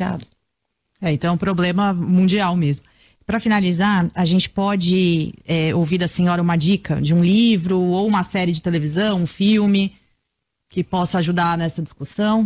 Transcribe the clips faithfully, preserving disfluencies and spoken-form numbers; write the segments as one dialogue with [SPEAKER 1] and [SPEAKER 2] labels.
[SPEAKER 1] beneficiados.
[SPEAKER 2] É, então é um problema mundial mesmo. Para finalizar, a gente pode é, ouvir da senhora uma dica de um livro ou uma série de televisão, um filme que possa ajudar nessa discussão?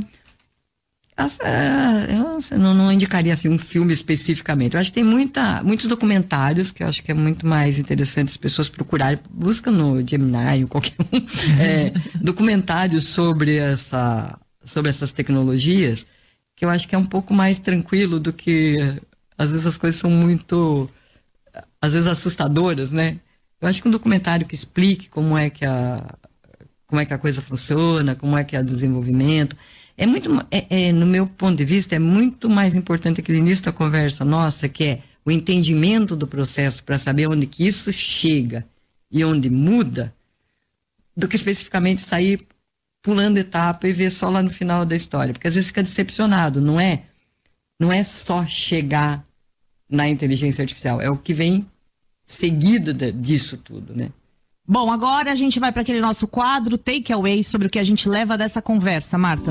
[SPEAKER 1] Eu não, não indicaria assim, um filme especificamente. Eu acho que tem muita, muitos documentários que eu acho que é muito mais interessante as pessoas procurarem. Busca no Gemini ou qualquer um. É, documentários sobre, essa, sobre essas tecnologias, que eu acho que é um pouco mais tranquilo do que... Às vezes as coisas são muito... Às vezes assustadoras, né? Eu acho que um documentário que explique como é que a, como é que a coisa funciona, como é que é o desenvolvimento... É muito, é, é, no meu ponto de vista, é muito mais importante aquele início da conversa nossa, que é o entendimento do processo para saber onde que isso chega e onde muda, do que especificamente sair pulando etapa e ver só lá no final da história. Porque às vezes fica decepcionado, não é, não é só chegar na inteligência artificial, é o que vem seguida de, disso tudo, né?
[SPEAKER 2] Bom, agora a gente vai para aquele nosso quadro Take Away, sobre o que a gente leva dessa conversa, Marta.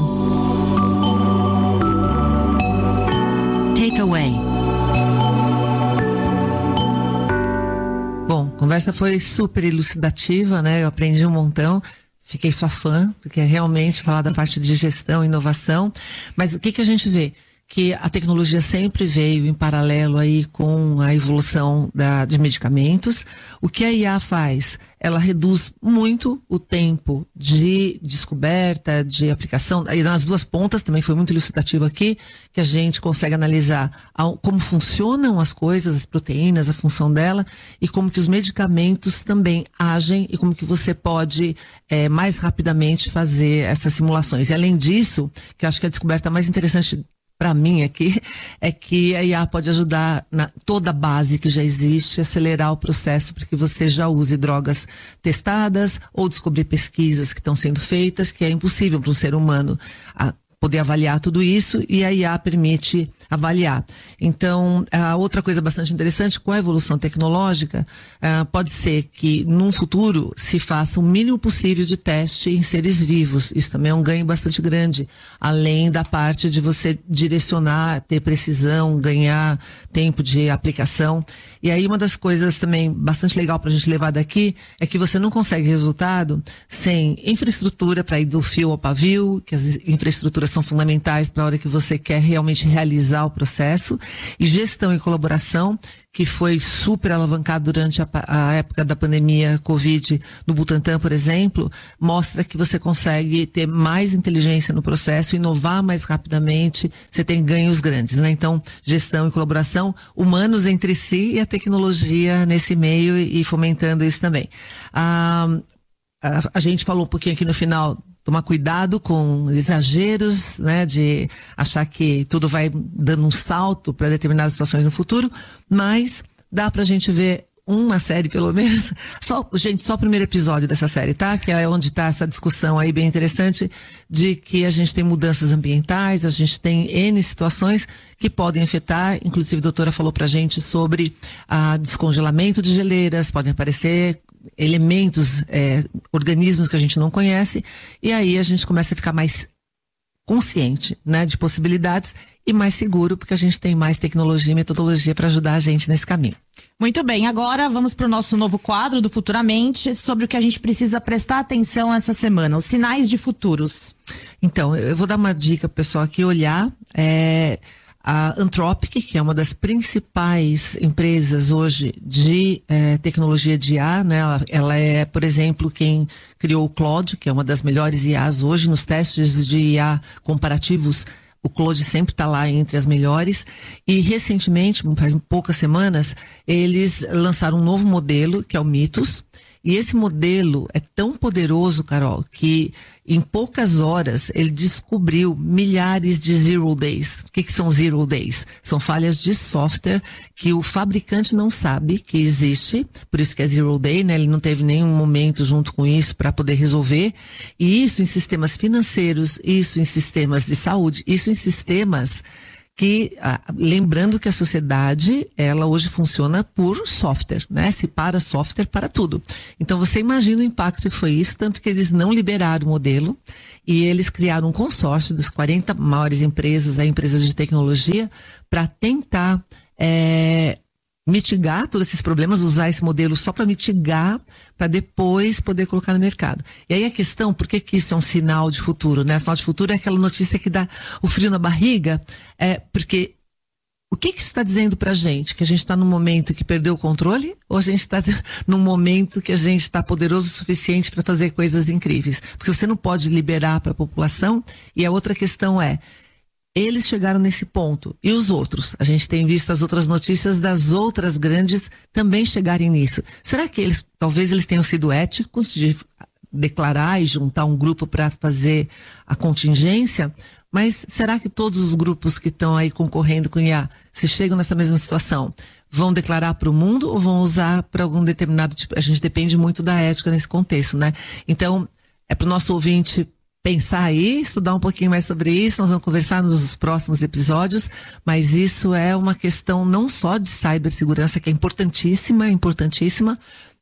[SPEAKER 3] Take Away. Bom, a conversa foi super elucidativa, né? Eu aprendi um montão. Fiquei sua fã, porque é realmente falar da parte de gestão e inovação. Mas o que que a gente vê? Que a tecnologia sempre veio em paralelo aí com a evolução da, de medicamentos. O que a I A faz? Ela reduz muito o tempo de descoberta, de aplicação, e nas duas pontas também foi muito elucidativo aqui, que a gente consegue analisar a, como funcionam as coisas, as proteínas, a função dela, e como que os medicamentos também agem, e como que você pode é, mais rapidamente fazer essas simulações. E além disso, que eu acho que a descoberta mais interessante para mim aqui, é que a I A pode ajudar na toda a base que já existe, acelerar o processo para que você já use drogas testadas ou descobrir pesquisas que estão sendo feitas, que é impossível para um ser humano a, poder avaliar tudo isso, e a I A permite avaliar. Então, a outra coisa bastante interessante com a evolução tecnológica, uh, pode ser que num futuro se faça o mínimo possível de teste em seres vivos. Isso também é um ganho bastante grande, além da parte de você direcionar, ter precisão, ganhar tempo de aplicação. E aí uma das coisas também bastante legal para a gente levar daqui é que você não consegue resultado sem infraestrutura para ir do fio ao pavio, que as infraestruturas são fundamentais para a hora que você quer realmente realizar o processo, e gestão e colaboração, que foi super alavancado durante a, a época da pandemia Covid no Butantan, por exemplo, mostra que você consegue ter mais inteligência no processo, inovar mais rapidamente, você tem ganhos grandes, né? Então, gestão e colaboração, humanos entre si e a tecnologia nesse meio e, e fomentando isso também. Ah, a, a gente falou um pouquinho aqui no final, tomar cuidado com exageros, né, de achar que tudo vai dando um salto para determinadas situações no futuro, mas dá pra gente ver uma série pelo menos, só, gente, só o primeiro episódio dessa série, tá? Que é onde tá essa discussão aí bem interessante de que a gente tem mudanças ambientais, a gente tem N situações que podem afetar, inclusive a doutora falou pra gente sobre a descongelamento de geleiras, podem aparecer elementos, é, organismos que a gente não conhece, e aí a gente começa a ficar mais consciente, né, de possibilidades e mais seguro, porque a gente tem mais tecnologia e metodologia para ajudar a gente nesse caminho.
[SPEAKER 2] Muito bem, agora vamos para o nosso novo quadro do Futuramente, sobre o que a gente precisa prestar atenção essa semana, os sinais de futuros.
[SPEAKER 3] Então, eu vou dar uma dica pro pessoal aqui olhar, é... a Anthropic, que é uma das principais empresas hoje de eh, tecnologia de I A, né? Ela, ela é, por exemplo, quem criou o Claude, que é uma das melhores I As hoje nos testes de I A comparativos. O Claude sempre está lá entre as melhores. E recentemente, faz poucas semanas, eles lançaram um novo modelo, que é o Mythos. E esse modelo é tão poderoso, Carol, que em poucas horas ele descobriu milhares de zero days. O que, que são zero days? São falhas de software que o fabricante não sabe que existe, por isso que é zero day, né? Ele não teve nenhum momento junto com isso para poder resolver. E isso em sistemas financeiros, isso em sistemas de saúde, isso em sistemas que, ah, lembrando que a sociedade, ela hoje funciona por software, né? Se para software, para tudo. Então você imagina o impacto que foi isso, tanto que eles não liberaram o modelo e eles criaram um consórcio das quarenta maiores empresas, aí, empresas de tecnologia, para tentar é, mitigar todos esses problemas, usar esse modelo só para mitigar, para depois poder colocar no mercado. E aí a questão, por que que isso é um sinal de futuro, né? Sinal de futuro é aquela notícia que dá o frio na barriga, é porque o que que isso está dizendo para a gente? Que a gente está num momento que perdeu o controle? Ou a gente está num momento que a gente está poderoso o suficiente para fazer coisas incríveis? Porque você não pode liberar para a população. E a outra questão é, eles chegaram nesse ponto. E os outros? A gente tem visto as outras notícias das outras grandes também chegarem nisso. Será que eles, talvez eles tenham sido éticos de declarar e juntar um grupo para fazer a contingência? Mas será que todos os grupos que estão aí concorrendo com I A, se chegam nessa mesma situação, vão declarar para o mundo ou vão usar para algum determinado tipo? A gente depende muito da ética nesse contexto, né? Então, é para o nosso ouvinte pensar aí, estudar um pouquinho mais sobre isso, nós vamos conversar nos próximos episódios, mas isso é uma questão não só de cibersegurança, que é importantíssima, importantíssima,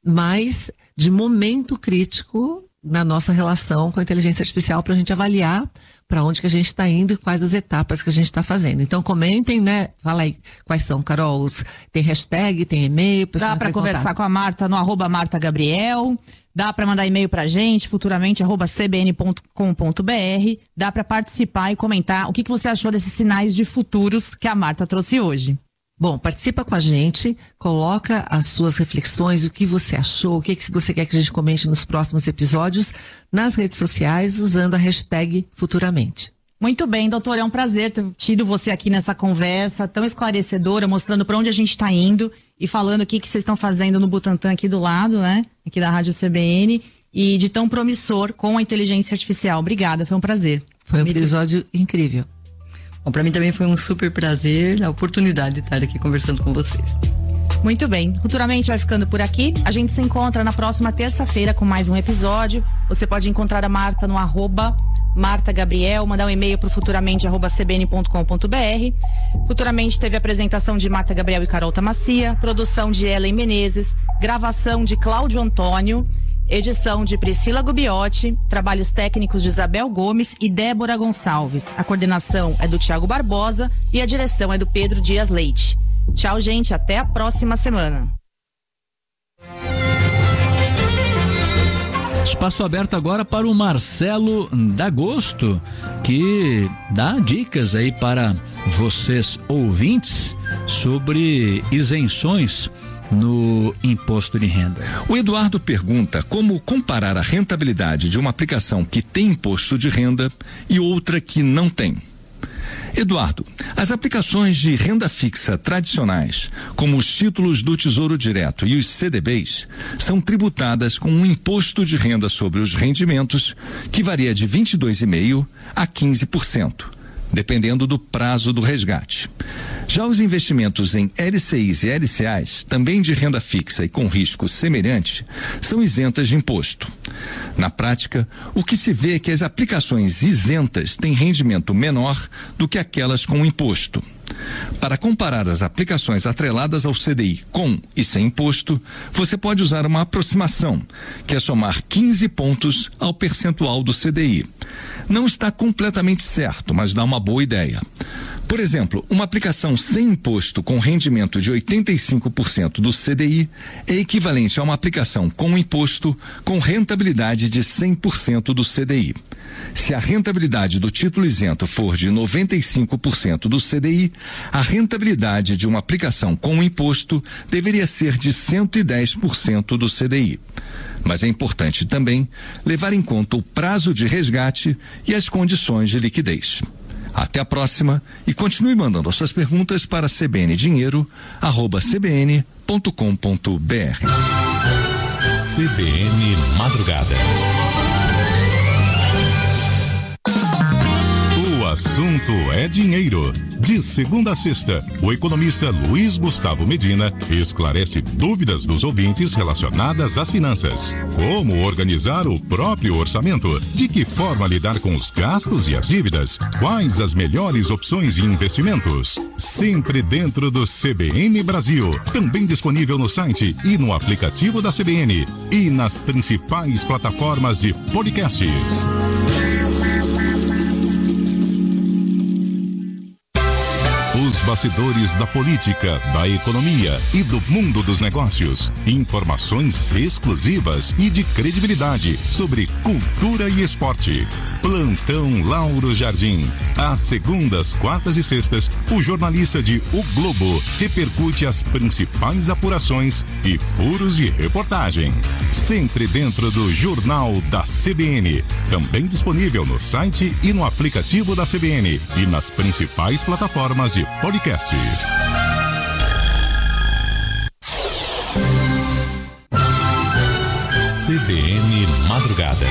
[SPEAKER 3] mas de momento crítico na nossa relação com a inteligência artificial para a gente avaliar para onde que a gente está indo e quais as etapas que a gente está fazendo. Então comentem, né? Fala aí quais são, Carol. Os, tem hashtag, tem e-mail.
[SPEAKER 2] Dá para conversar contar. com a Marta no arroba Marta Gabriel. Dá para mandar e-mail pra gente, futuramente, arroba c b n ponto com ponto b r. Dá para participar e comentar o que, que você achou desses sinais de futuros que a Marta trouxe hoje.
[SPEAKER 3] Bom, participa com a gente, coloca as suas reflexões, o que você achou, o que, que você quer que a gente comente nos próximos episódios, nas redes sociais, usando a hashtag Futuramente.
[SPEAKER 2] Muito bem, doutor, é um prazer ter tido você aqui nessa conversa tão esclarecedora, mostrando para onde a gente está indo e falando o que, que vocês estão fazendo no Butantan aqui do lado, né? Aqui da Rádio C B N, e de tão promissor com a inteligência artificial. Obrigada, foi um prazer.
[SPEAKER 3] Foi um episódio incrível.
[SPEAKER 1] Bom, para mim também foi um super prazer, a oportunidade de estar aqui conversando com vocês.
[SPEAKER 2] Muito bem, Futuramente vai ficando por aqui. A gente se encontra na próxima terça-feira com mais um episódio. Você pode encontrar a Marta no arroba Marta Gabriel, mandar um e-mail para o futuramente arroba c b n ponto com ponto b r. Futuramente teve a apresentação de Marta Gabriel e Carol Tamassia, produção de Ellen Menezes, gravação de Cláudio Antônio, edição de Priscila Gubiotti, trabalhos técnicos de Isabel Gomes e Débora Gonçalves. A coordenação é do Tiago Barbosa e a direção é do Pedro Dias Leite. Tchau, gente, até a próxima semana.
[SPEAKER 4] Espaço aberto agora para o Marcelo D'Agosto, que dá dicas aí para vocês ouvintes sobre isenções no imposto de renda.
[SPEAKER 5] O Eduardo pergunta como comparar a rentabilidade de uma aplicação que tem imposto de renda e outra que não tem. Eduardo, as aplicações de renda fixa tradicionais, como os títulos do Tesouro Direto e os C D Bs, são tributadas com um imposto de renda sobre os rendimentos que varia de vinte e dois vírgula cinco por cento a quinze por cento, dependendo do prazo do resgate. Já os investimentos em L C Is e L C As, também de renda fixa e com risco semelhante, são isentas de imposto. Na prática, o que se vê é que as aplicações isentas têm rendimento menor do que aquelas com imposto. Para comparar as aplicações atreladas ao C D I com e sem imposto, você pode usar uma aproximação, que é somar quinze pontos ao percentual do C D I. Não está completamente certo, mas dá uma boa ideia. Por exemplo, uma aplicação sem imposto com rendimento de oitenta e cinco por cento do C D I é equivalente a uma aplicação com imposto com rentabilidade de cem por cento do C D I. Se a rentabilidade do título isento for de noventa e cinco por cento do C D I, a rentabilidade de uma aplicação com imposto deveria ser de cento e dez por cento do C D I. Mas é importante também levar em conta o prazo de resgate e as condições de liquidez. Até a próxima e continue mandando as suas perguntas para c b n dinheiro arroba c b n ponto com ponto b r.
[SPEAKER 6] C B N Madrugada.
[SPEAKER 7] assunto é dinheiro. De segunda a sexta, o economista Luiz Gustavo Medina esclarece dúvidas dos ouvintes relacionadas às finanças. Como organizar o próprio orçamento? De que forma lidar com os gastos e as dívidas? Quais as melhores opções de investimentos? Sempre dentro do C B N Brasil. Também disponível no site e no aplicativo da C B N e nas principais plataformas de podcasts. Os bastidores da política, da economia e do mundo dos negócios. Informações exclusivas e de credibilidade sobre cultura e esporte. Plantão Lauro Jardim. Às segundas, quartas e sextas, o jornalista de O Globo repercute as principais apurações e furos de reportagem. Sempre dentro do Jornal da C B N. Também disponível no site e no aplicativo da C B N e nas principais plataformas de podcasts.
[SPEAKER 6] C B N Madrugada.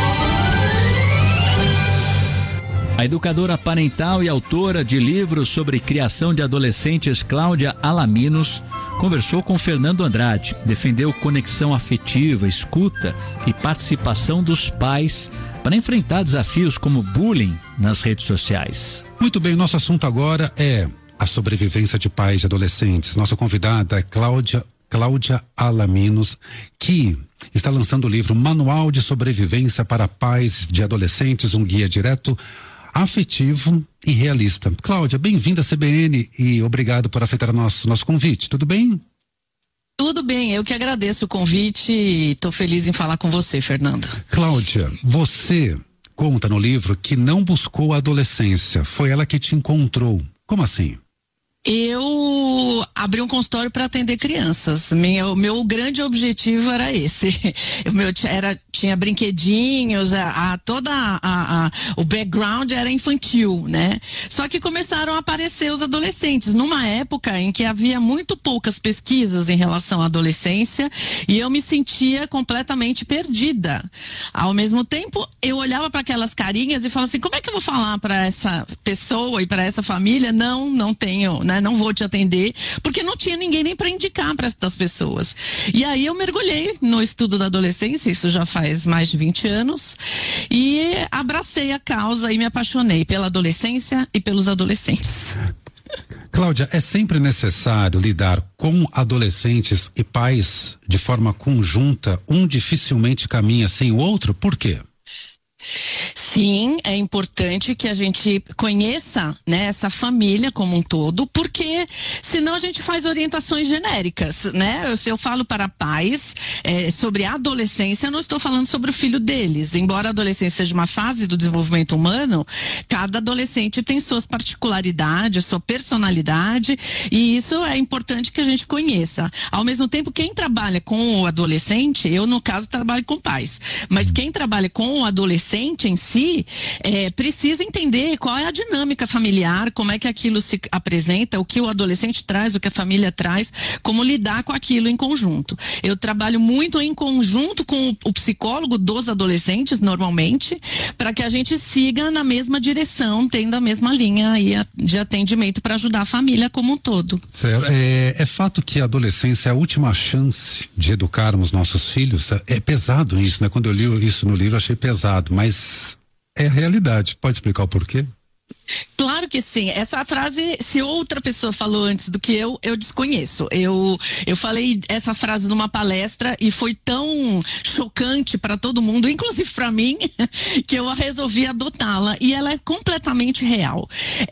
[SPEAKER 4] A educadora parental e autora de livros sobre criação de adolescentes, Cláudia Alaminos, conversou com Fernando Andrade, defendeu conexão afetiva, escuta e participação dos pais para enfrentar desafios como bullying nas redes sociais.
[SPEAKER 8] Muito bem, nosso assunto agora é a sobrevivência de pais e adolescentes. Nossa convidada é Cláudia, Cláudia Alaminos, que está lançando o livro Manual de Sobrevivência para Pais de Adolescentes, um guia direto, afetivo e realista. Cláudia, bem-vinda à C B N e obrigado por aceitar nosso, nosso convite. Tudo bem?
[SPEAKER 9] Tudo bem, eu que agradeço o convite e estou feliz em falar com você, Fernando.
[SPEAKER 8] Cláudia, você conta no livro que não buscou a adolescência, foi ela que te encontrou. Como assim?
[SPEAKER 9] Eu abri um consultório para atender crianças. Meu, meu grande objetivo era esse. O meu era, tinha brinquedinhos, a, a, toda a, a, o background era infantil, né? Só que começaram a aparecer os adolescentes numa época em que havia muito poucas pesquisas em relação à adolescência e eu me sentia completamente perdida. Ao mesmo tempo, eu olhava para aquelas carinhas e falava assim, como é que eu vou falar para essa pessoa e para essa família? Não, não tenho, né? Não vou te atender, porque não tinha ninguém nem para indicar para essas pessoas. E aí eu mergulhei no estudo da adolescência, isso já faz mais de vinte anos, e abracei a causa e me apaixonei pela adolescência e pelos adolescentes.
[SPEAKER 8] Cláudia, é sempre necessário lidar com adolescentes e pais de forma conjunta, um dificilmente caminha sem o outro, por quê?
[SPEAKER 9] Sim, é importante que a gente conheça, né, essa família como um todo, porque senão a gente faz orientações genéricas, né? Eu, se eu falo para pais é, sobre a adolescência, eu não estou falando sobre o filho deles. Embora a adolescência seja uma fase do desenvolvimento humano, cada adolescente tem suas particularidades, sua personalidade, e isso é importante que a gente conheça. Ao mesmo tempo, quem trabalha com o adolescente, eu no caso trabalho com pais, mas quem trabalha com o adolescente em si, é, precisa entender qual é a dinâmica familiar, como é que aquilo se apresenta, o que o adolescente traz, o que a família traz, como lidar com aquilo em conjunto. Eu trabalho muito em conjunto com o psicólogo dos adolescentes, normalmente, para que a gente siga na mesma direção, tendo a mesma linha aí de atendimento para ajudar a família como um todo.
[SPEAKER 8] Certo. É, é fato que a adolescência é a última chance de educarmos nossos filhos. É pesado isso, né? Quando eu li isso no livro, eu achei pesado, mas Mas é a realidade. Pode explicar o porquê?
[SPEAKER 9] Claro que sim. Essa frase, se outra pessoa falou antes do que eu, eu desconheço. Eu, eu falei essa frase numa palestra e foi tão chocante para todo mundo, inclusive para mim, que eu resolvi adotá-la. E ela é completamente real.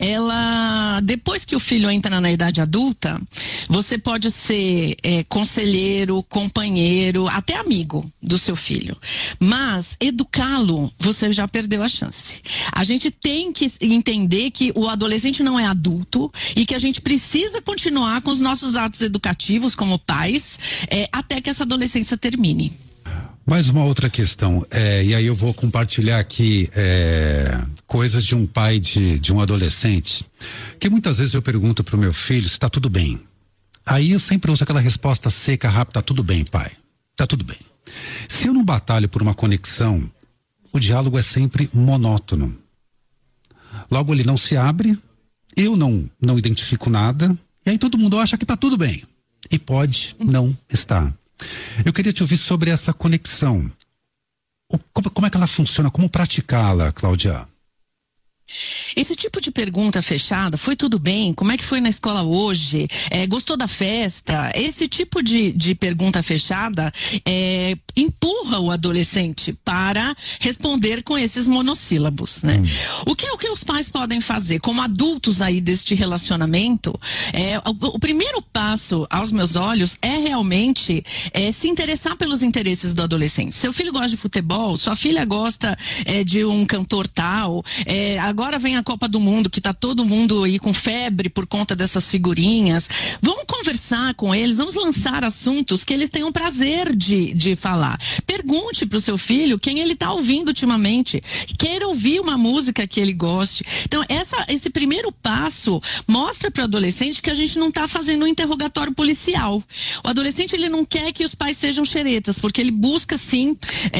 [SPEAKER 9] Ela, depois que o filho entra na idade adulta, você pode ser é, conselheiro, companheiro, até amigo do seu filho. Mas educá-lo, você já perdeu a chance. A gente tem que entender que o adolescente não é adulto e que a gente precisa continuar com os nossos atos educativos como pais é, até que essa adolescência termine.
[SPEAKER 8] Mais uma outra questão, é, e aí eu vou compartilhar aqui é, coisas de um pai de, de um adolescente, que muitas vezes eu pergunto pro meu filho se tá tudo bem. Aí eu sempre uso aquela resposta seca, rápida, tá tudo bem, pai, tá tudo bem. Se eu não batalho por uma conexão, o diálogo é sempre monótono. Logo ele não se abre, eu não, não identifico nada, e aí todo mundo acha que tá tudo bem. E pode não estar. Eu queria te ouvir sobre essa conexão. O, como, como é que ela funciona? Como praticá-la, Cláudia?
[SPEAKER 9] Esse tipo de pergunta fechada, foi tudo bem? Como é que foi na escola hoje? É, gostou da festa? Esse tipo de, de pergunta fechada é, empurra o adolescente para responder com esses monossílabos, né? Hum. O que é o que os pais podem fazer como adultos aí deste relacionamento? É, o, o primeiro passo, aos meus olhos, é realmente é, se interessar pelos interesses do adolescente. Seu filho gosta de futebol, sua filha gosta é, de um cantor tal, é, agora vem a Copa do Mundo, que tá todo mundo aí com febre por conta dessas figurinhas. Vamos conversar com eles, vamos lançar assuntos que eles tenham prazer de, de falar. Pergunte pro seu filho quem ele tá ouvindo ultimamente. Queira ouvir uma música que ele goste. Então, essa, esse primeiro passo mostra pro adolescente que a gente não tá fazendo um interrogatório policial. O adolescente, ele não quer que os pais sejam xeretas, porque ele busca, sim,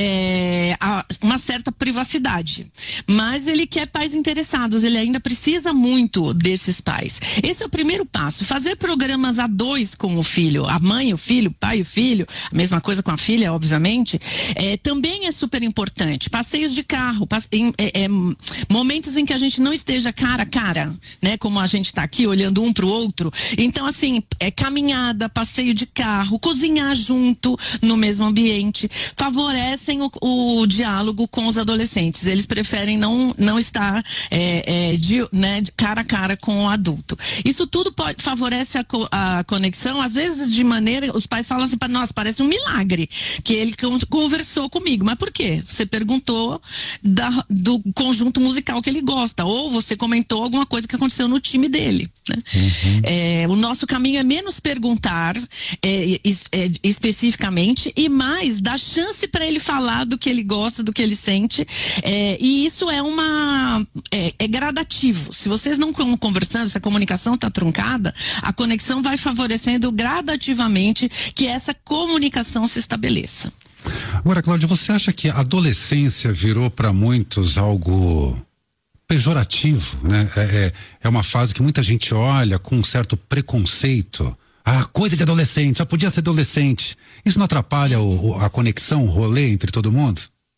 [SPEAKER 9] é, a, uma certa privacidade. Mas ele quer pais interessados, ele ainda precisa muito desses pais. Esse é o primeiro passo, fazer programas a dois com o filho, a mãe, o filho, o pai e o filho, a mesma coisa com a filha, obviamente, é, também é super importante. Passeios de carro, passe, é, é, momentos em que a gente não esteja cara a cara, né, como a gente está aqui olhando um para o outro. Então, assim, é caminhada, passeio de carro, cozinhar junto no mesmo ambiente, favorecem o, o diálogo com os adolescentes. Eles preferem não, não estar É, é, de, né, de cara a cara com o adulto. Isso tudo pode, favorece a, co, a conexão, às vezes de maneira, os pais falam assim, nossa, parece um milagre que ele conversou comigo. Mas por quê? Você perguntou da, do conjunto musical que ele gosta, ou você comentou alguma coisa que aconteceu no time dele, né? Uhum. É, o nosso caminho é menos perguntar é, é, especificamente e mais dar chance para ele falar do que ele gosta, do que ele sente, é, e isso é uma É, é gradativo. Se vocês não estão conversando, se a comunicação está truncada, a conexão vai favorecendo gradativamente que essa comunicação se estabeleça.
[SPEAKER 8] Agora, Cláudia, você acha que a adolescência virou para muitos algo pejorativo, né? É, é, é uma fase que muita gente olha com um certo preconceito. Ah, coisa de adolescente, só podia ser adolescente. Isso não atrapalha o, a conexão, o rolê entre todo mundo?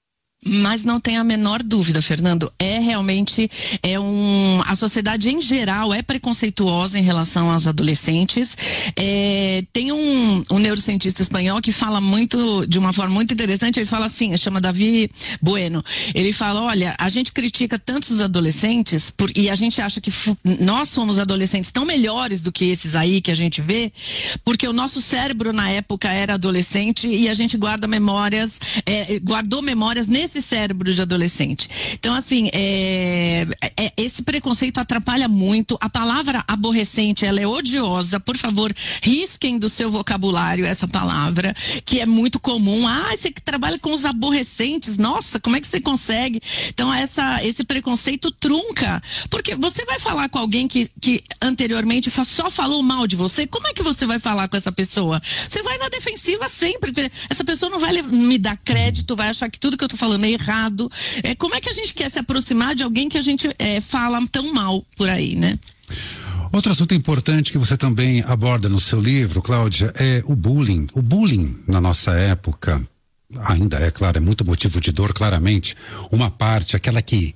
[SPEAKER 9] Mas não tem a menor dúvida, Fernando, é realmente, é um, a sociedade em geral é preconceituosa em relação aos adolescentes. É, tem um, um neurocientista espanhol que fala muito, de uma forma muito interessante, ele fala assim, chama Davi Bueno, ele fala, olha, a gente critica tanto os adolescentes por, e a gente acha que f- nós somos adolescentes tão melhores do que esses aí que a gente vê, porque o nosso cérebro na época era adolescente e a gente guarda memórias, é, guardou memórias nesse cérebro de adolescente. Então, assim, é, é, esse preconceito atrapalha muito. A palavra aborrecente, ela é odiosa. Por favor, risquem do seu vocabulário essa palavra, que é muito comum. Ah, você que trabalha com os aborrecentes, nossa, como é que você consegue? Então, essa, esse preconceito trunca, porque você vai falar com alguém que, que anteriormente só falou mal de você, como é que você vai falar com essa pessoa? Você vai na defensiva sempre, porque essa pessoa não vai me dar crédito, vai achar que tudo que eu tô falando é errado. É, como é que a gente quer se aproximar de alguém que a gente é, fala tão mal por aí, né?
[SPEAKER 8] Outro assunto importante que você também aborda no seu livro, Cláudia, é o bullying. O bullying na nossa época, ainda é claro, é muito motivo de dor, claramente. Uma parte, aquela que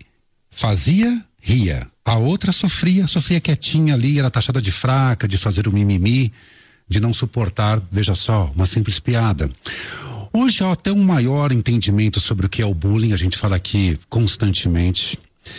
[SPEAKER 8] fazia, ria. A outra sofria, sofria quietinha ali, era taxada de fraca, de fazer o mimimi, de não suportar, veja só, uma simples piada. Hoje há até um maior entendimento sobre o que é o bullying, a gente fala aqui constantemente,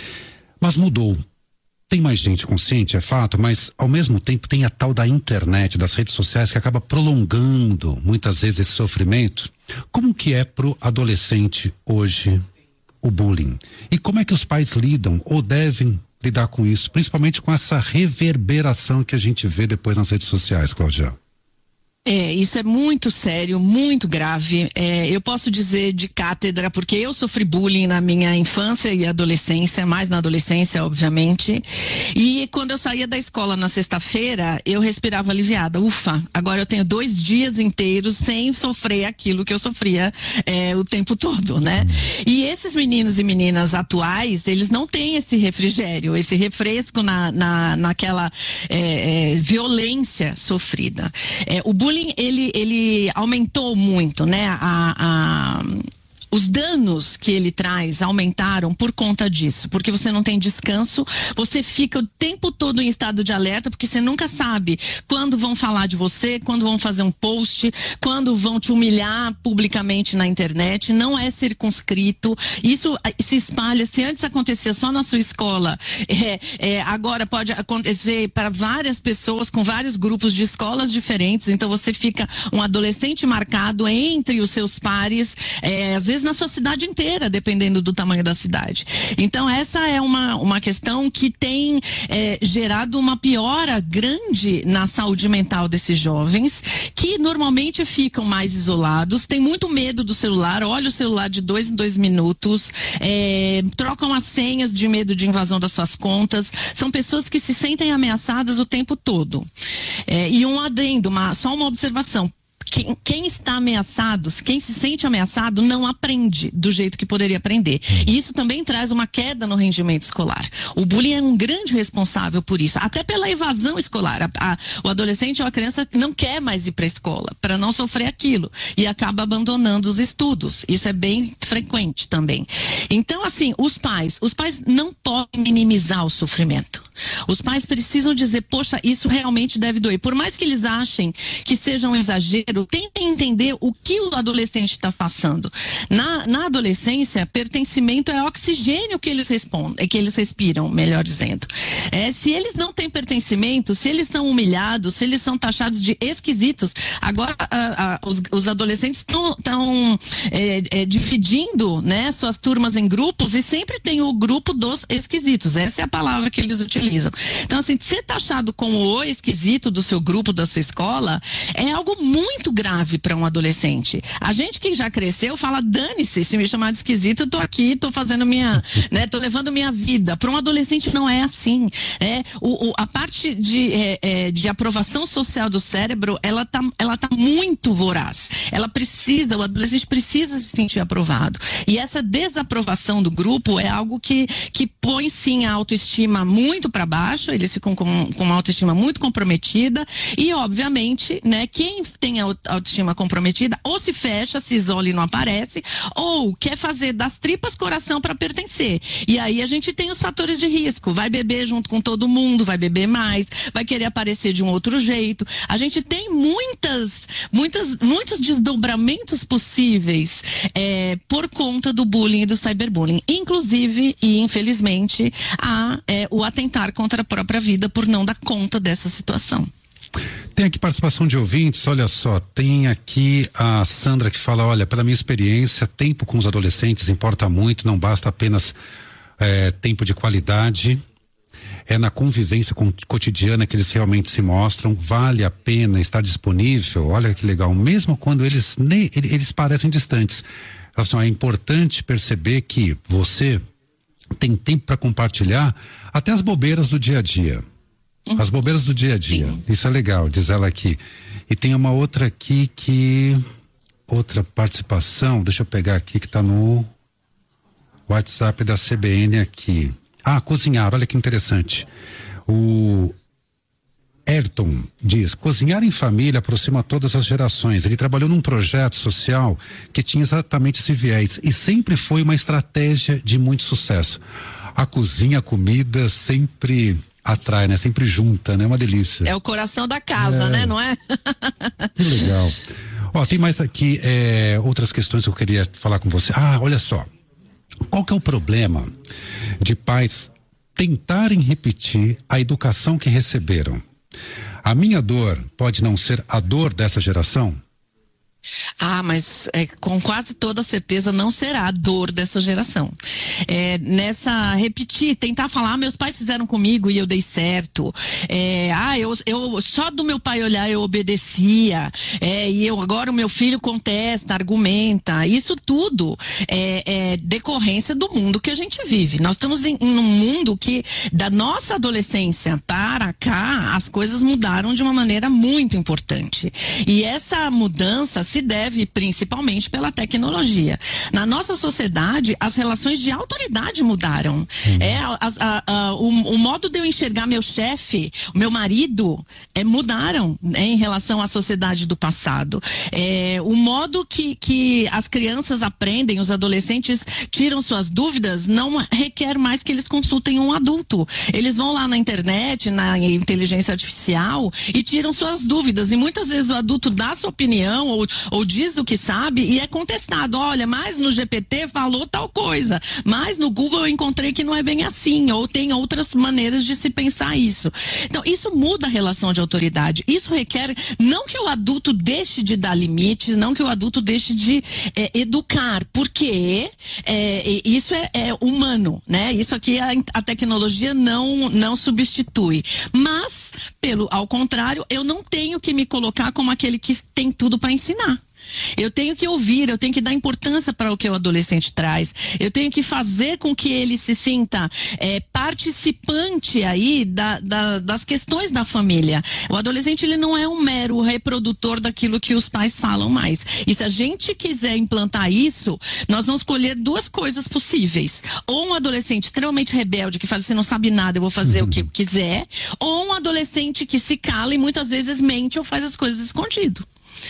[SPEAKER 8] mas mudou. Tem mais gente consciente, é fato, mas ao mesmo tempo tem a tal da internet, das redes sociais, que acaba prolongando muitas vezes esse sofrimento. Como que é pro adolescente hoje o bullying? E como é que os pais lidam ou devem lidar com isso, principalmente com essa reverberação que a gente vê depois nas redes sociais, Cláudia?
[SPEAKER 9] É, isso é muito sério, muito grave. É, eu posso dizer de cátedra, porque eu sofri bullying na minha infância e adolescência, mais na adolescência, obviamente. E quando eu saía da escola na sexta-feira, eu respirava aliviada. Ufa, agora eu tenho dois dias inteiros sem sofrer aquilo que eu sofria é, o tempo todo, né? E esses meninos e meninas atuais, eles não têm esse refrigério, esse refresco na, na, naquela é, é, violência sofrida. É, o bullying bullying, ele, ele aumentou muito, né? A, a, os danos que ele traz aumentaram por conta disso, porque você não tem descanso, você fica o tempo todo em estado de alerta, porque você nunca sabe quando vão falar de você, quando vão fazer um post, quando vão te humilhar publicamente na internet, não é circunscrito, isso se espalha, se antes acontecia só na sua escola, é, é, agora pode acontecer para várias pessoas, com vários grupos de escolas diferentes, então você fica um adolescente marcado entre os seus pares, é, às vezes na sua cidade inteira, dependendo do tamanho da cidade. Então essa é uma, uma questão que tem é, gerado uma piora grande na saúde mental desses jovens, que normalmente ficam mais isolados, têm muito medo do celular, olha o celular de dois em dois minutos, é, trocam as senhas de medo de invasão das suas contas, são pessoas que se sentem ameaçadas o tempo todo. É, e um adendo, uma, só uma observação. Quem, quem está ameaçado, quem se sente ameaçado, não aprende do jeito que poderia aprender. E isso também traz uma queda no rendimento escolar. O bullying é um grande responsável por isso, até pela evasão escolar. A, a, o adolescente ou a criança não quer mais ir para a escola, para não sofrer aquilo, e acaba abandonando os estudos. Isso é bem frequente também. Então, assim, os pais, os pais não podem minimizar o sofrimento. Os pais precisam dizer, poxa, isso realmente deve doer. Por mais que eles achem que seja um exagero, tentem entender o que o adolescente está passando. Na, na adolescência, pertencimento é oxigênio que eles respondem, que eles respiram, melhor dizendo. É, se eles não têm pertencimento, se eles são humilhados, se eles são taxados de esquisitos, agora a, a, os, os adolescentes estão é, é, dividindo, né, suas turmas em grupos e sempre tem o grupo dos esquisitos. Essa é a palavra que eles utilizam. Então, assim, ser taxado como o esquisito do seu grupo, da sua escola, é algo muito grave para um adolescente. A gente que já cresceu fala, dane-se, se me chamar de esquisito, eu tô aqui, tô fazendo minha, né, tô levando minha vida. Para um adolescente não é assim. É, o, o, a parte de, é, é, de aprovação social do cérebro, ela tá, ela tá muito voraz. Ela precisa, o adolescente precisa se sentir aprovado. E essa desaprovação do grupo é algo que, que põe sim a autoestima muito para baixo, eles ficam com, com uma autoestima muito comprometida e, obviamente, né, quem tem a autoestima comprometida ou se fecha, se isola e não aparece, ou quer fazer das tripas coração para pertencer. E aí a gente tem os fatores de risco, vai beber junto com todo mundo, vai beber mais, vai querer aparecer de um outro jeito. A gente tem muitas, muitas, muitos desdobramentos possíveis é, por conta do bullying e do cyberbullying. Inclusive, e infelizmente, há é, o atentar contra a própria vida por não dar conta dessa situação.
[SPEAKER 8] Tem aqui participação de ouvintes, olha só, tem aqui a Sandra que fala, olha, pela minha experiência, tempo com os adolescentes importa muito, não basta apenas é, tempo de qualidade, é na convivência com, cotidiana que eles realmente se mostram, vale a pena estar disponível, olha que legal, mesmo quando eles, nem, eles parecem distantes. Assim, é importante perceber que você tem tempo para compartilhar até as bobeiras do dia a dia. As bobeiras do dia a dia. Sim. Isso é legal, diz ela aqui. E tem uma outra aqui que... Outra participação, deixa eu pegar aqui que está no WhatsApp da C B N aqui. Ah, cozinhar, olha que interessante. O Ayrton diz, cozinhar em família aproxima todas as gerações. Ele trabalhou num projeto social que tinha exatamente esse viés e sempre foi uma estratégia de muito sucesso. A cozinha, a comida sempre atrai, né? Sempre junta, né? Uma delícia.
[SPEAKER 9] É o coração da casa, é. né? Não é?
[SPEAKER 8] Que legal. Ó, tem mais aqui é, outras questões que eu queria falar com você. Ah, olha só. Qual que é o problema de pais tentarem repetir a educação que receberam? A minha dor pode não ser a dor dessa geração?
[SPEAKER 9] Ah, mas é, com quase toda certeza não será a dor dessa geração. É, nessa, repetir, tentar falar, ah, meus pais fizeram comigo e eu dei certo. É, ah, eu, eu só do meu pai olhar eu obedecia. É, e eu agora o meu filho contesta, argumenta. Isso tudo é, é decorrência do mundo que a gente vive. Nós estamos em, em um mundo que, da nossa adolescência para cá, as coisas mudaram de uma maneira muito importante. E essa mudança se deve principalmente pela tecnologia. Na nossa sociedade, as relações de autoridade mudaram. Uhum. É, a, a, a, o, o modo de eu enxergar meu chefe, o meu marido, é, mudaram, né, em relação à sociedade do passado. É, o modo que, que as crianças aprendem, os adolescentes tiram suas dúvidas, não requer mais que eles consultem um adulto. Eles vão lá na internet, na inteligência artificial e tiram suas dúvidas. E muitas vezes o adulto dá sua opinião ou ou diz o que sabe e é contestado. Olha, mas no G P T falou tal coisa, mas no Google eu encontrei que não é bem assim, ou tem outras maneiras de se pensar isso. Então, isso muda a relação de autoridade. Isso requer, não que o adulto deixe de dar limite, não que o adulto deixe de é, educar, porque é, isso é, é humano, né? Isso aqui a, a tecnologia não, não substitui. Mas, pelo, ao contrário, eu não tenho que me colocar como aquele que tem tudo para ensinar. Eu tenho que ouvir, eu tenho que dar importância para o que o adolescente traz. Eu tenho que fazer com que ele se sinta é, participante aí da, da, das questões da família. O adolescente, ele não é um mero reprodutor daquilo que os pais falam mais. E se a gente quiser implantar isso, nós vamos escolher duas coisas possíveis. Ou um adolescente extremamente rebelde, que fala, você não sabe nada, eu vou fazer uhum. o que eu quiser. Ou um adolescente que se cala e muitas vezes mente ou faz as coisas escondido.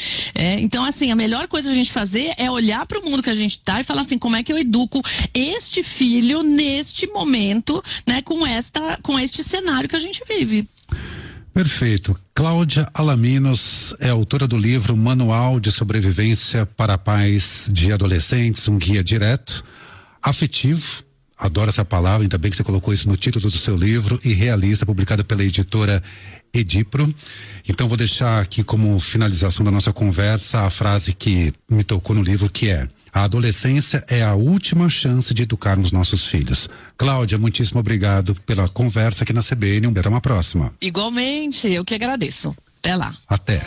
[SPEAKER 9] É, então, assim, a melhor coisa a gente fazer é olhar para o mundo que a gente está e falar assim, como é que eu educo este filho neste momento, né, com, esta, com este cenário que a gente vive.
[SPEAKER 8] Perfeito. Cláudia Alaminos é autora do livro Manual de Sobrevivência para Pais de Adolescentes, um guia direto, afetivo, adoro essa palavra, ainda bem que você colocou isso no título do seu livro, e realista, publicado pela editora Edipro. Então vou deixar aqui como finalização da nossa conversa a frase que me tocou no livro, que é: a adolescência é a última chance de educarmos nossos filhos. Cláudia, muitíssimo obrigado pela conversa aqui na C B N, até uma próxima.
[SPEAKER 9] Igualmente, eu que agradeço. Até lá.
[SPEAKER 8] Até.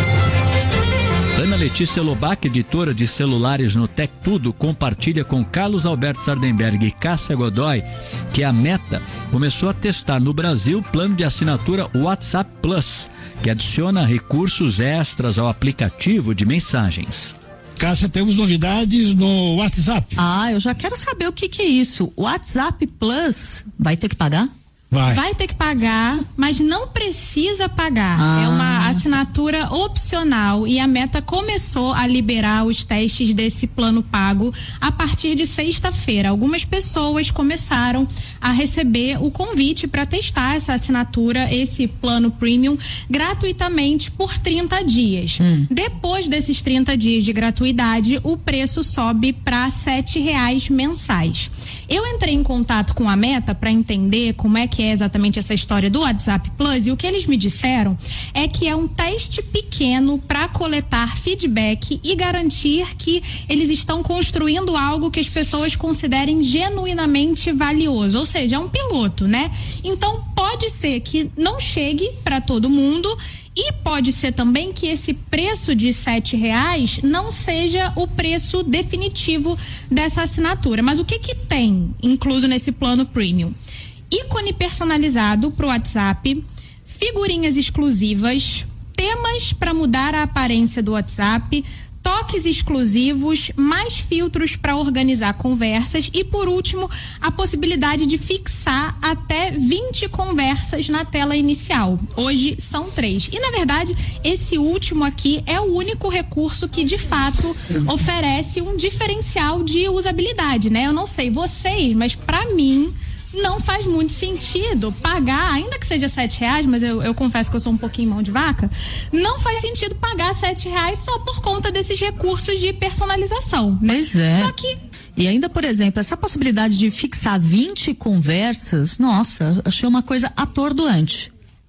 [SPEAKER 4] Ana Letícia Lobac, editora de celulares no Tec Tudo, compartilha com Carlos Alberto Sardenberg e Cássia Godoy que a Meta começou a testar no Brasil o plano de assinatura WhatsApp Plus, que adiciona recursos extras ao aplicativo de mensagens.
[SPEAKER 10] Cássia, temos novidades no WhatsApp.
[SPEAKER 11] Ah, eu já quero saber o que que é isso. O WhatsApp Plus vai ter que pagar?
[SPEAKER 10] Vai.
[SPEAKER 12] Vai ter que pagar, mas não precisa pagar.
[SPEAKER 11] Ah.
[SPEAKER 12] É uma assinatura opcional e a Meta começou a liberar os testes desse plano pago a partir de sexta-feira. Algumas pessoas começaram a receber o convite para testar essa assinatura, esse plano premium, gratuitamente por trinta dias. Hum. Depois desses trinta dias de gratuidade, o preço sobe para sete reais mensais. Eu entrei em contato com a Meta para entender como é que é exatamente essa história do WhatsApp Plus, e o que eles me disseram é que é um teste pequeno para coletar feedback e garantir que eles estão construindo algo que as pessoas considerem genuinamente valioso, ou seja, é um piloto, né? Então pode ser que não chegue para todo mundo. E pode ser também que esse preço de sete reais não seja o preço definitivo dessa assinatura. Mas o que que tem incluso nesse plano premium? Ícone personalizado para o WhatsApp, figurinhas exclusivas, temas para mudar a aparência do WhatsApp, toques exclusivos, mais filtros para organizar conversas e, por último, a possibilidade de fixar até vinte conversas na tela inicial. Hoje são três. E, na verdade, esse último aqui é o único recurso que, de fato, oferece um diferencial de usabilidade, né? Eu não sei vocês, mas para mim não faz muito sentido pagar, ainda que seja sete reais, mas eu, eu confesso que eu sou um pouquinho mão de vaca, não faz sentido pagar sete reais só por conta desses recursos de personalização, né?
[SPEAKER 11] Pois é.
[SPEAKER 12] Só que
[SPEAKER 11] E ainda, por exemplo, essa possibilidade de fixar vinte conversas, nossa, achei uma coisa atordoante.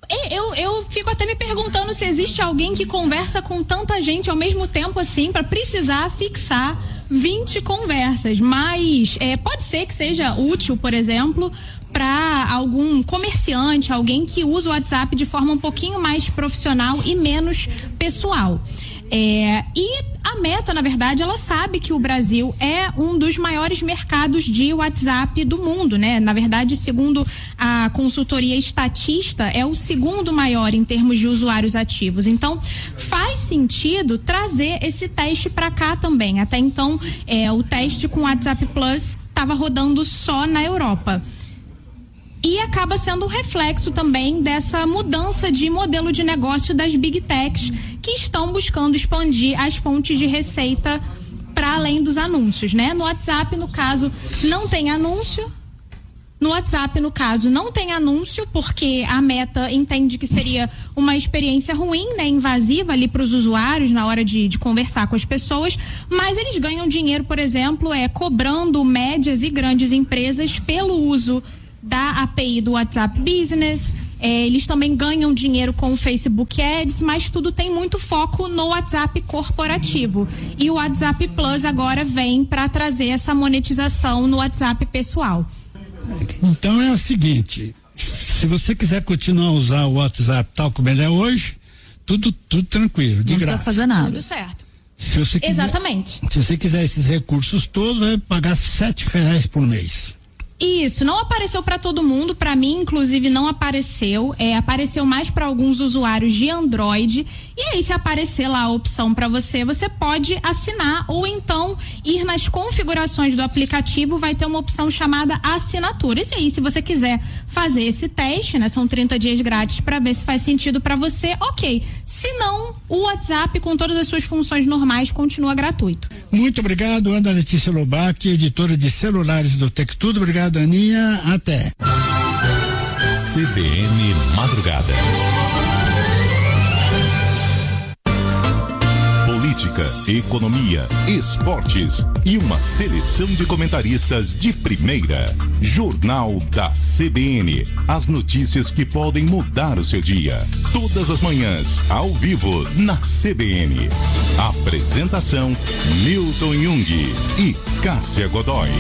[SPEAKER 12] Eu, eu fico até me perguntando se existe alguém que conversa com tanta gente ao mesmo tempo assim, para precisar fixar vinte conversas. Mas é, pode ser que seja útil, por exemplo, para algum comerciante, alguém que usa o WhatsApp de forma um pouquinho mais profissional e menos pessoal. É, e a Meta, na verdade, ela sabe que o Brasil é um dos maiores mercados de WhatsApp do mundo, né? Na verdade, segundo a consultoria Estatista, é o segundo maior em termos de usuários ativos. Então, faz sentido trazer esse teste para cá também. Até então, é, o teste com o WhatsApp Plus estava rodando só na Europa. E acaba sendo um reflexo também dessa mudança de modelo de negócio das Big Techs, que estão buscando expandir as fontes de receita para além dos anúncios, né? No WhatsApp, no caso, não tem anúncio. No WhatsApp, no caso, não tem anúncio, porque a Meta entende que seria uma experiência ruim, né, invasiva ali para os usuários na hora de, de conversar com as pessoas, mas eles ganham dinheiro, por exemplo, é, cobrando médias e grandes empresas pelo uso da A P I do WhatsApp Business. É, eles também ganham dinheiro com o Facebook Ads, mas tudo tem muito foco no WhatsApp corporativo. E o WhatsApp Plus agora vem para trazer essa monetização no WhatsApp pessoal.
[SPEAKER 10] Então é o seguinte, se você quiser continuar a usar o WhatsApp tal como ele é hoje, tudo, tudo tranquilo, de
[SPEAKER 2] não
[SPEAKER 10] graça.
[SPEAKER 2] Não precisa fazer nada.
[SPEAKER 12] Tudo certo.
[SPEAKER 10] Se você quiser,
[SPEAKER 12] exatamente.
[SPEAKER 10] Se você quiser esses recursos todos, vai pagar sete reais por mês.
[SPEAKER 12] Isso, não apareceu para todo mundo, para mim inclusive não apareceu, é, apareceu mais para alguns usuários de Android. E aí, se aparecer lá a opção para você, você pode assinar ou então ir nas configurações do aplicativo, vai ter uma opção chamada assinatura. E aí, se você quiser fazer esse teste, né, são trinta dias grátis para ver se faz sentido para você, ok. Se não, o WhatsApp com todas as suas funções normais continua gratuito.
[SPEAKER 10] Muito obrigado, Ana Letícia Lobac, editora de celulares do Tec Tudo. Obrigado, Aninha. Até.
[SPEAKER 6] C B N Madrugada. Política, economia, esportes e uma seleção de comentaristas de primeira. Jornal da C B N. As notícias que podem mudar o seu dia. Todas as manhãs, ao vivo, na C B N. Apresentação: Milton Jung e Cássia Godoy.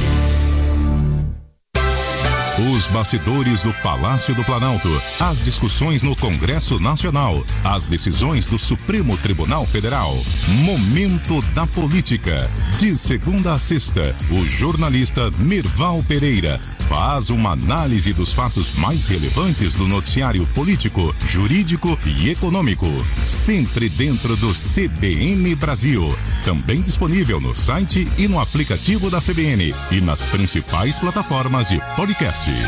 [SPEAKER 6] Os bastidores do Palácio do Planalto, as discussões no Congresso Nacional, as decisões do Supremo Tribunal Federal. Momento da Política. De segunda a sexta, o jornalista Mirval Pereira faz uma análise dos fatos mais relevantes do noticiário político, jurídico e econômico. Sempre dentro do C B N Brasil. Também disponível no site e no aplicativo da C B N e nas principais plataformas de podcast.